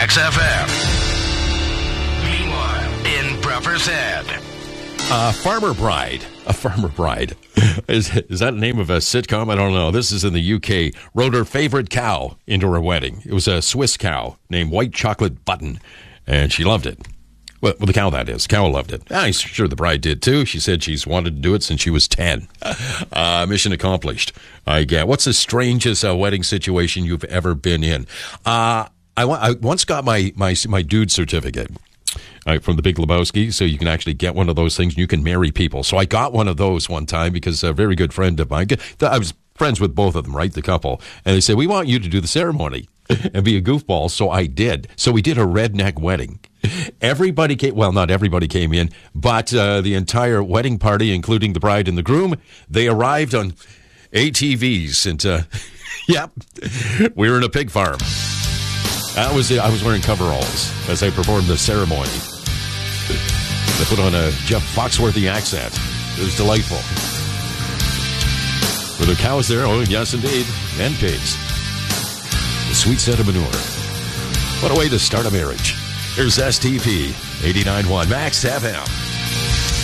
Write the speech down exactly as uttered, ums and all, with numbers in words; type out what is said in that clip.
Max F M. Meanwhile, in Proper's Head. Uh, Farmer Bride. A Farmer Bride. Is, is that the name of a sitcom? I don't know. This is in the U K. Rode her favorite cow into her wedding. It was a Swiss cow named White Chocolate Button, and she loved it. Well, well the cow, that is. Cow loved it. I'm sure the bride did, too. She said she's wanted to do it since she was ten. Uh, mission accomplished, I get. What's the strangest uh, wedding situation you've ever been in? Uh, I, I once got my, my, my dude certificate. Uh, from the Big Lebowski, so you can actually get one of those things and you can marry people. So I got one of those one time because a very good friend of mine, I was friends with both of them, right, the couple, and they said, we want you to do the ceremony and be a goofball, so I did. So we did a redneck wedding. Everybody came, well, not everybody came in, but uh, the entire wedding party, including the bride and the groom, they arrived on A T Vs, and, uh, yep, we were in a pig farm. That was it. I was wearing coveralls as I performed the ceremony. They put on a Jeff Foxworthy accent. It was delightful. Were there cows there? Oh, yes, indeed. And pigs. The sweet scent of manure. What a way to start a marriage. Here's S T P eighty-nine point one Max F M.